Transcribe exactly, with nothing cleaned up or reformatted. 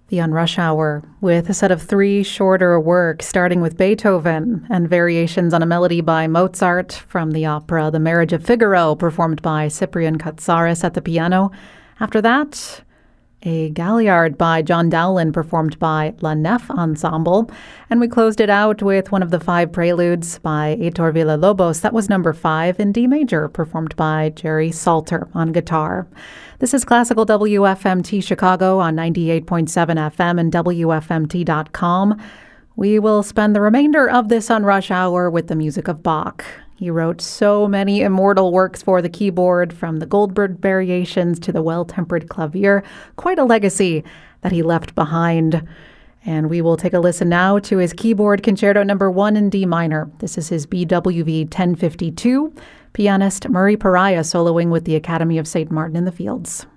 The On Rush Hour with a set of three shorter works, starting with Beethoven and variations on a melody by Mozart from the opera The Marriage of Figaro, performed by Cyprian Katsaris at the piano. After that, a Galliard by John Dowland, performed by La Nef Ensemble. And we closed it out with one of the five preludes by Heitor Villa-Lobos. That was number five in D major, performed by Jerry Salter on guitar. This is Classical W F M T Chicago on ninety-eight point seven F M and W F M T dot com. We will spend the remainder of this On Rush Hour with the music of Bach. He wrote so many immortal works for the keyboard, from the Goldberg Variations to the Well-Tempered Clavier. Quite a legacy that he left behind. And we will take a listen now to his keyboard concerto number one in D minor. This is his B W V ten fifty-two. Pianist Murray Pariah soloing with the Academy of Saint Martin in the Fields.